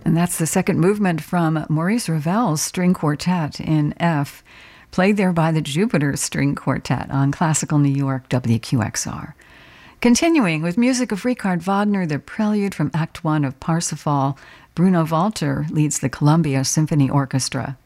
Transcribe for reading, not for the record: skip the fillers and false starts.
And that's the second movement from Maurice Ravel's String Quartet in F, played there by the Jupiter String Quartet on Classical New York WQXR. Continuing with music of Richard Wagner, the prelude from Act 1 of Parsifal, Bruno Walter leads the Columbia Symphony Orchestra.